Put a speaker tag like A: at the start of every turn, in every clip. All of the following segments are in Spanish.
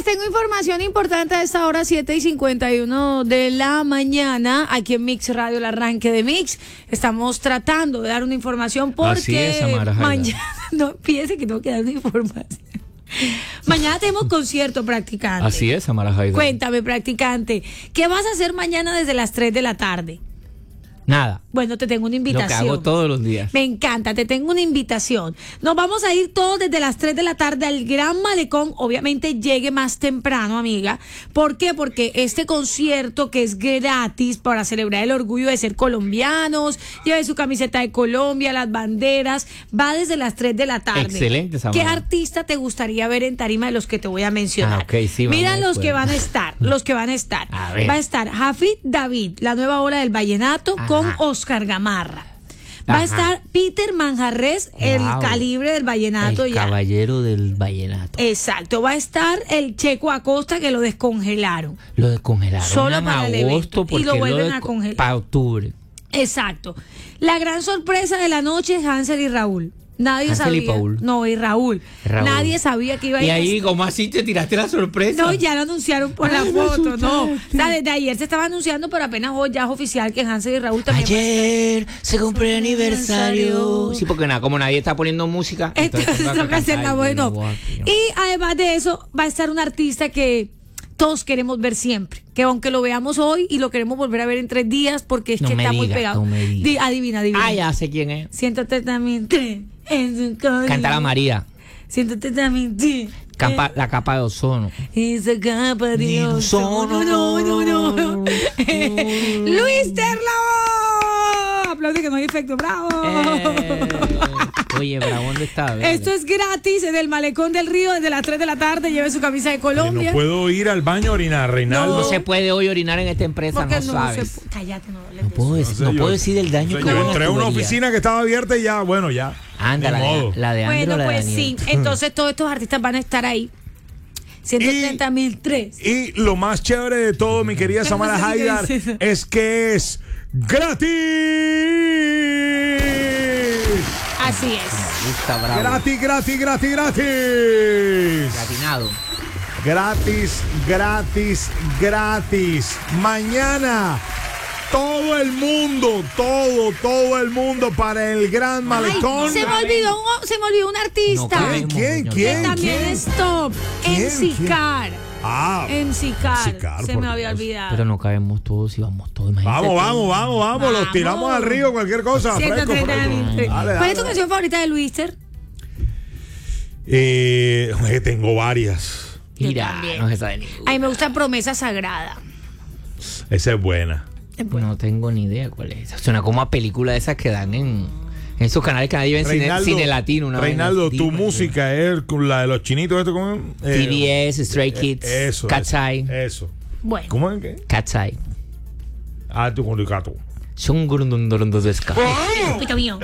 A: les tengo información importante a esta hora, 7:51 de la mañana, aquí en Mix Radio, el arranque de Mix. Estamos tratando de dar una información porque mañana, no piense que tengo que dar una información. Mañana tenemos concierto, practicante.
B: Así es, Amara Jaida.
A: Cuéntame, practicante, ¿qué vas a hacer mañana desde las 3 de la tarde?
B: Nada.
A: Bueno, te tengo una invitación.
B: Lo que hago todos los días.
A: Me encanta, te tengo una invitación. Nos vamos a ir todos desde las 3 de la tarde al Gran Malecón. Obviamente llegue más temprano, amiga. ¿Por qué? Porque este concierto que es gratis para celebrar el orgullo de ser colombianos, lleve su camiseta de Colombia, las banderas, va desde las 3 de la tarde.
B: Excelente, Samara.
A: ¿Qué artista te gustaría ver en tarima de los que te voy a mencionar?
B: Ok, sí,
A: mira los
B: pues.
A: que van a estar, los que van a estar.
B: A ver.
A: Va a estar Jafid David, la nueva ola del vallenato, con Oscar Gamarra. Va a estar Peter Manjarres, el calibre del vallenato.
B: El caballero del vallenato.
A: Exacto. Va a estar el Checo Acosta, que lo descongelaron.
B: Lo descongelaron
A: Solo
B: en
A: para el
B: agosto
A: evento. Y lo vuelven a congelar.
B: Para octubre.
A: Exacto. La gran sorpresa de la noche es Hansel y Raúl. Nadie
B: Hansel
A: sabía.
B: y Paul.
A: No, y Raúl. Nadie sabía que iba a ir.
B: Y ahí, ¿cómo así te tiraste la sorpresa?
A: No, ya lo anunciaron por la foto, no. O sea, desde ayer se estaba anunciando, pero apenas hoy ya es oficial que Hansel y Raúl también.
B: Ayer se cumplió el aniversario. Sí, porque nada, como nadie está poniendo música.
A: Entonces toca hacerla bueno. Y además de eso, va a estar un artista que todos queremos ver siempre. Que aunque lo veamos hoy y lo queremos volver a ver en 3 días, porque es que está muy pegado.
B: No me digas.
A: Adivina.
B: Ah, ya sé quién es.
A: Siéntate también.
B: Canta la María.
A: Siéntate también.
B: La capa de ozono.
A: Esa capa de ozono. No. Luis Terlo. Aplaude que no hay efecto. ¡Bravo!
B: Oye, bravo, ¿dónde está?
A: Esto es gratis en el Malecón del Río desde las 3 de la tarde. Lleve su camisa de Colombia.
C: No puedo ir al baño a orinar, Reinaldo.
B: No se puede hoy orinar en esta empresa,
A: porque
B: no sabes.
A: Cállate, no hables
B: No
A: de
B: puedo
A: eso.
B: decir, no puedo decir del daño que
C: Yo
B: hubo en
C: entré
B: la
C: a una
B: tubería.
C: oficina que estaba abierta y ya, bueno, ya.
B: Anda,
C: Ni modo.
B: la de Andro,
A: Bueno,
B: la de
A: pues
B: Daniel.
A: sí. Entonces todos estos artistas van a estar ahí. 130.003.
C: Y lo más chévere de todo, mi querida Samara
A: No sé qué
C: Haidar,
A: dices.
C: es que es gratis.
A: Así es.
B: Me gusta, bravo.
C: Gratis.
B: Gratinado.
C: Gratis. Mañana, todo el mundo para el Gran Malecón.
A: Se me olvidó un artista.
B: No,
C: ¿Quién?
A: Que también es top.
C: ¿Quién?
A: Enzicar.
C: Enzicar,
A: Se
C: por
A: me había
C: Dios.
A: olvidado.
B: Pero no cabemos todos y vamos todos. Imagínate
C: Vamos, los tiramos al río, cualquier cosa. Fresco.
A: 130.003.
C: Dale.
A: ¿Cuál es tu canción favorita de Luister?
C: Tengo varias.
A: Yo
B: Mira,
A: también.
B: no se sabe ninguna.
A: A mí me gusta Promesa Sagrada.
C: Esa es buena.
B: No tengo ni idea cuál es. Suena como a película de esas que dan en esos canales que nadie ve en cine latino.
C: Reinaldo, tu música es la de los chinitos, ¿esto cómo es?
B: TDS, Stray Kids,
C: Eso.
B: Cat's Eye.
C: Eso.
A: Bueno.
C: ¿Cómo es que?
B: Cat's Eye.
C: Tu comunicato.
B: Son gurundundurunduzesca.
A: Pito mío.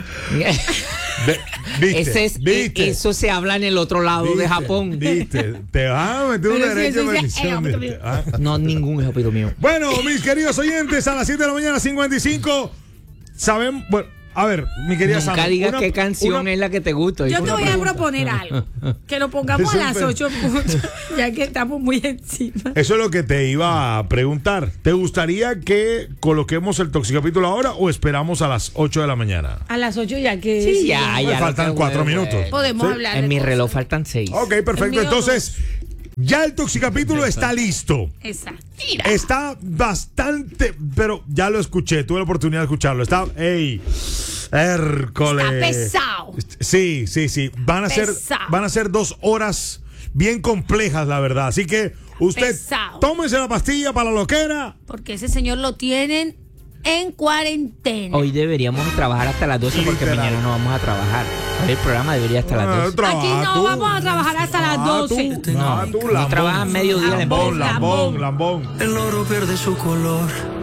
B: Eso se habla en el otro lado de Japón.
C: ¿Viste? Te vas a meter una
A: Pero sí,
C: derecha
A: eso dice,
C: bendición.
A: pito
C: ¿Viste?
A: mío.
B: No, ningún japito mío.
C: Bueno, mis queridos oyentes, a las 7 de la mañana, 55. Saben, bueno, a ver, mi querida
B: Nunca
C: Sandra,
B: digas qué canción es la que te gusta.
A: Yo te
C: Una
A: voy a
C: pregunta.
A: proponer algo. Que lo pongamos a las
C: Eso es
A: 8 puntos, ya que estamos muy encima.
C: Eso es lo que te iba a preguntar. ¿Te gustaría que coloquemos el Toxicapítulo ahora o esperamos a las 8 de la mañana?
A: A las 8 ya que...
B: Sí, ya.
C: Me faltan 4 minutos.
A: Podemos
C: ¿Sí?
A: hablar
B: En
A: de
B: mi
A: cosas.
B: reloj faltan 6.
C: Ok,
A: El
C: perfecto.
A: mío
C: Entonces, ya el Toxicapítulo está listo.
A: Exacto.
C: Está bastante, pero ya lo escuché, tuve la oportunidad de escucharlo. Está, Hércules.
A: Está pesado.
C: Sí. Van a ser 2 horas bien complejas, la verdad. Así que usted
A: Pesado.
C: tómese la pastilla para la loquera.
A: Porque ese señor lo tienen en cuarentena.
B: Hoy deberíamos trabajar hasta las 12 porque
C: Literal.
B: mañana no vamos a trabajar. Hoy el programa debería estar a las 12.
A: Aquí no vamos a trabajar hasta las 12.
C: No,
B: No trabajan mediodía de
C: Lambón.
A: El oro pierde su color.